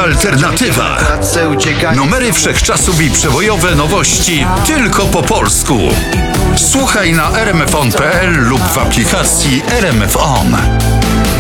Alternatywa. Numery wszechczasów i przebojowe nowości tylko po polsku. Słuchaj na rmfon.pl lub w aplikacji RMF On.